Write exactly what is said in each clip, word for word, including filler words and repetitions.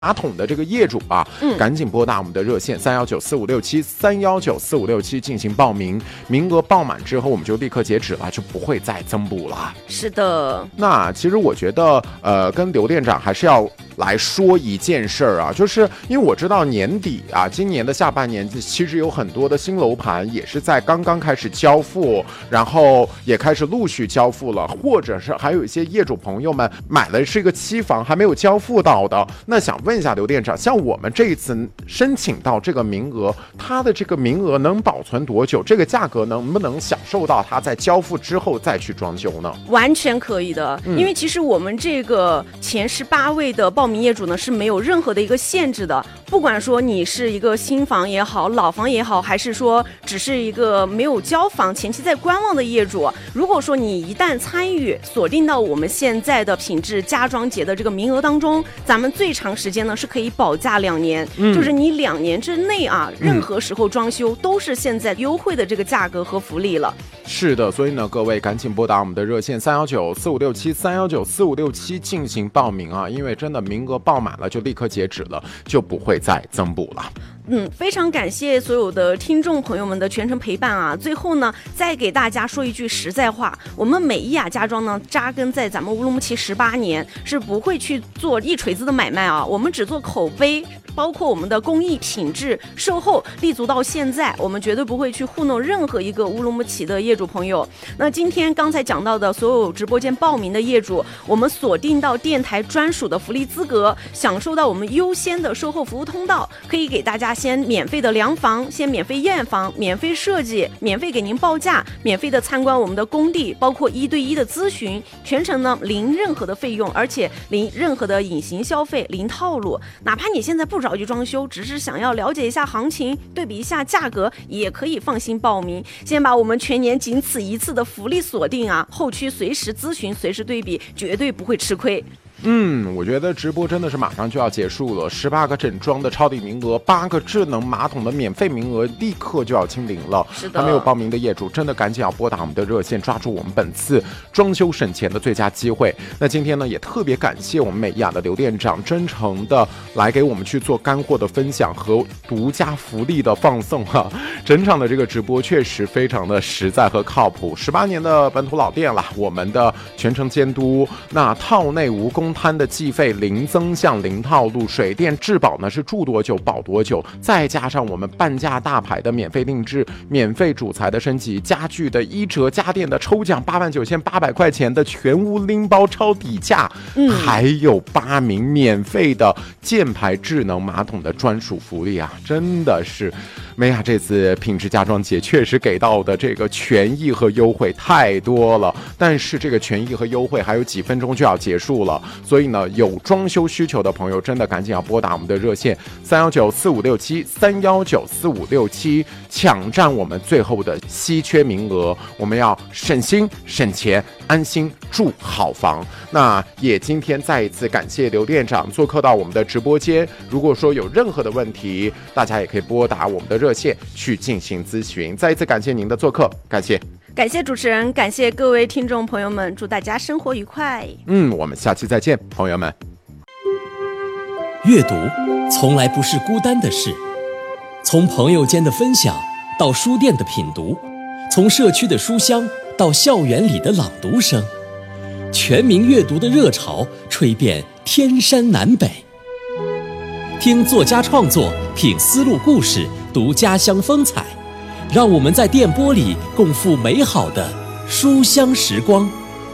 马桶的这个业主啊，嗯，赶紧拨打我们的热线三幺九四五六七三幺九四五六七进行报名，名额爆满之后我们就立刻截止了，就不会再增补了。 是的， 那其实我觉得，呃，跟刘店长还是要来说一件事儿啊，就是因为我知道年底啊，今年的下半年其实有很多的新楼盘也是在刚刚开始交付，然后也开始陆续交付了，或者是还有一些业主朋友们买的是一个期房还没有交付到的，那想问一下刘店长，像我们这一次申请到这个名额，它的这个名额能保存多久？这个价格能不能享受到它在交付之后再去装修呢？ 完全可以的，嗯、因为其实我们这个前十八位的报名业主呢是没有任何的一个限制的，不管说你是一个新房也好，老房也好，还是说只是一个没有交房前期在观望的业主，如果说你一旦参与锁定到我们现在的品质家装节的这个名额当中，咱们最长时间呢是可以保价两年、嗯、就是你两年之内啊，任何时候装修都是现在优惠的这个价格和福利了。 是的，所以呢，各位赶紧拨打我们的热线三幺九四五六七三幺九四五六七进行报名啊！因为真的名额爆满了，就立刻截止了，就不会再增补了。 嗯，非常感谢所有的听众朋友们的全程陪伴啊！最后呢，再给大家说一句实在话，我们美伊雅家装呢，扎根在咱们乌鲁木齐十八年，是不会去做一锤子的买卖啊，我们只做口碑。包括我们的工艺品质售后立足到现在，我们绝对不会去糊弄任何一个乌鲁木齐的业主朋友。那今天刚才讲到的所有直播间报名的业主，我们锁定到电台专属的福利资格，享受到我们优先的售后服务通道，可以给大家先免费的量房，先免费验房，免费设计，免费给您报价，免费的参观我们的工地，包括一对一的咨询，全程呢零任何的费用，而且零任何的隐形消费，零套路。哪怕你现在不着急装修，只是想要了解一下行情，对比一下价格，也可以放心报名。先把我们全年仅此一次的福利锁定啊，后期随时咨询，随时对比，绝对不会吃亏。 嗯，我觉得直播真的是马上就要结束了，十八个整装的超低名额，八个智能马桶的免费名额立刻就要清零了。 是的， 还没有报名的业主真的赶紧要拨打我们的热线，抓住我们本次装修省钱的最佳机会。那今天呢，也特别感谢我们美雅的刘店长真诚的来给我们去做干货的分享和独家福利的放送啊！整场的这个直播确实非常的实在和靠谱，十八年的本土老店了，我们的全程监督，那套内无公摊的计费零增项零套路，水电质保呢是住多久保多久，再加上我们半价大牌的免费定制、免费主材的升级、家具的一折、家电的抽奖八万九千八百块钱的全屋拎包超底价，嗯，还有八名免费的箭牌智能马桶的专属福利啊！真的是美雅这次品质家装节确实给到的这个权益和优惠太多了，但是这个权益和优惠还有几分钟就要结束了，所以呢，有装修需求的朋友真的赶紧要拨打我们的热线三幺九四五六七三幺九四五六七，抢占我们最后的稀缺名额。我们要省心省钱，安心住好房。那也今天再一次感谢刘店长做客到我们的直播间。如果说有任何的问题，大家也可以拨打我们的热线去进行咨询。再一次感谢您的做客，感谢。 感谢主持人，感谢各位听众朋友们，祝大家生活愉快。 嗯，我们下期再见，朋友们。 阅读从来不是孤单的事，从朋友间的分享到书店的品读，从社区的书香到校园里的朗读声，全民阅读的热潮吹遍天山南北。听作家创作，品丝路故事，读家乡风采，让我们在电波里共赴美好的书香时光。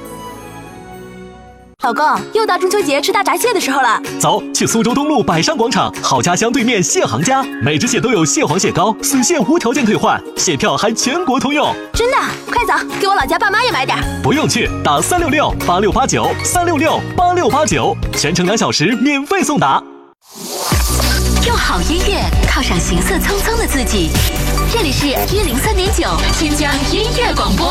老公，又到中秋节吃大闸蟹的时候了， 走，去苏州东路百山广场好家乡对面蟹行家，每只蟹都有蟹黄蟹膏，损蟹无条件退换，蟹票还全国通用。 真的？快走，给我老家爸妈也买点。 不用去，打三六六八六八九三六六八六八九，全程两小时免费送达。 用好音乐犒赏行色匆匆的自己，这里是一零三点九新疆音乐广播。